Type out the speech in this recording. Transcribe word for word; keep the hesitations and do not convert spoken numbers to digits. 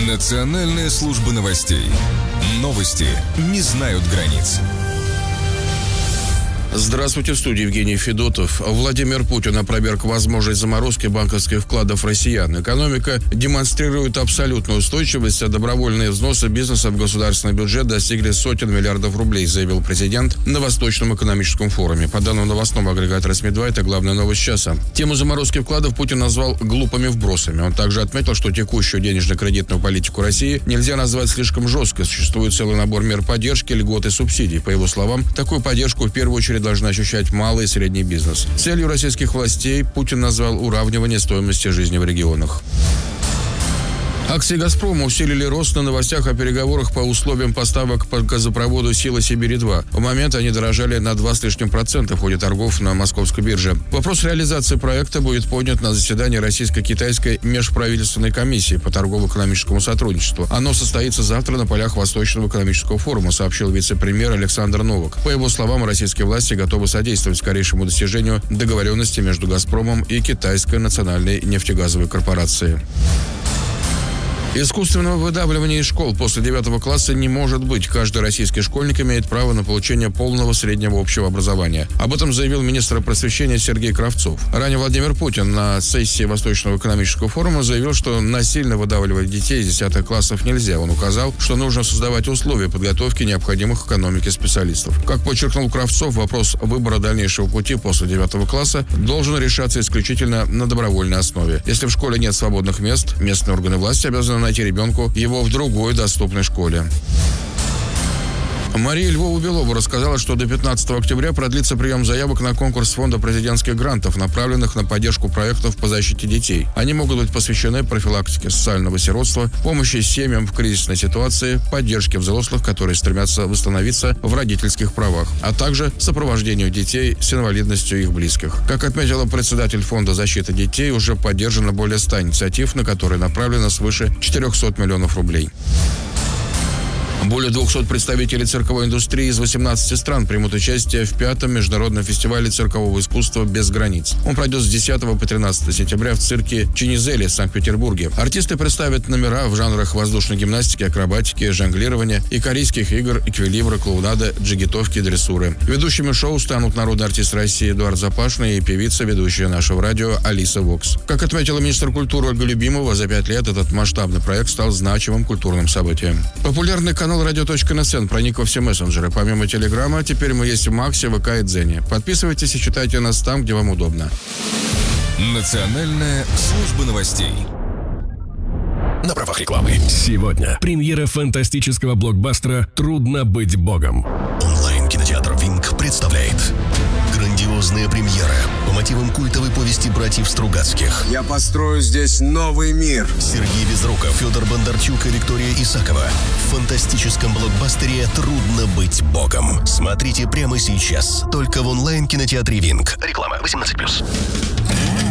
Национальная служба новостей. Новости не знают границ. Здравствуйте, в студии Евгений Федотов. Владимир Путин опроверг возможность заморозки банковских вкладов россиян. Экономика демонстрирует абсолютную устойчивость, а добровольные взносы бизнеса в государственный бюджет достигли сотен миллиардов рублей, заявил президент на Восточном экономическом форуме. По данным новостного агрегатора СМИ два, это главная новость часа. Тему заморозки вкладов Путин назвал глупыми вбросами. Он также отметил, что текущую денежно-кредитную политику России нельзя назвать слишком жесткой. Существует целый набор мер поддержки, льгот и субсидий. По его словам, такую поддержку в первую очередь должны ощущать малый и средний бизнес. Целью российских властей Путин назвал уравнивание стоимости жизни в регионах. Акции «Газпрома» усилили рост на новостях о переговорах по условиям поставок по газопроводу «Сила Сибири-два». В момент они дорожали на два с лишним процента в ходе торгов на московской бирже. Вопрос реализации проекта будет поднят на заседании Российско-Китайской межправительственной комиссии по торгово-экономическому сотрудничеству. Оно состоится завтра на полях Восточного экономического форума, сообщил вице-премьер Александр Новак. По его словам, российские власти готовы содействовать скорейшему достижению договоренности между «Газпромом» и Китайской национальной нефтегазовой корпорацией. Искусственного выдавливания из школ после девятого класса не может быть. Каждый российский школьник имеет право на получение полного среднего общего образования. Об этом заявил министр просвещения Сергей Кравцов. Ранее Владимир Путин на сессии Восточного экономического форума заявил, что насильно выдавливать детей из десятых классов нельзя. Он указал, что нужно создавать условия подготовки необходимых экономике специалистов. Как подчеркнул Кравцов, вопрос выбора дальнейшего пути после девятого класса должен решаться исключительно на добровольной основе. Если в школе нет свободных мест, местные органы власти обязаны найти ребенку его в другой доступной школе. Мария Львова-Белова рассказала, что до пятнадцатого октября продлится прием заявок на конкурс фонда президентских грантов, направленных на поддержку проектов по защите детей. Они могут быть посвящены профилактике социального сиротства, помощи семьям в кризисной ситуации, поддержке взрослых, которые стремятся восстановиться в родительских правах, а также сопровождению детей с инвалидностью и их близких. Как отметила председатель фонда защиты детей, уже поддержано более ста инициатив, на которые направлено свыше четырехсот миллионов рублей. Более двухсот представителей цирковой индустрии из восемнадцати стран примут участие в пятом международном фестивале циркового искусства «Без границ». Он пройдет с десятого по тринадцатое сентября в цирке Чинизели в Санкт-Петербурге. Артисты представят номера в жанрах воздушной гимнастики, акробатики, жонглирования, икорийских игр, эквилибра, клоунада, джигитовки и дрессуры. Ведущими шоу станут народный артист России Эдуард Запашный и певица, ведущая нашего радио Алиса Вокс. Как отметила министр культуры Ольга Любимова, за пять лет этот масштабный проект стал значимым культурным событием. Популярный канал радио точка эн эс эн проник во все мессенджеры. Помимо Телеграма, теперь мы есть в Максе, ВК и Дзене. Подписывайтесь и читайте нас там, где вам удобно. Национальная служба новостей. На правах рекламы. Сегодня премьера фантастического блокбастера «Трудно быть богом». Онлайн-кинотеатр «Винк» представляет грандиозная премьера по мотивам культовой повести братьев Стругацких. Я построю здесь новый мир. Сергей Безруков, Федор Бондарчук и Виктория Исакова. В фантастическом блокбастере «Трудно быть богом». Смотрите прямо сейчас. Только в онлайн-кинотеатре «Винк». Реклама восемнадцать плюс.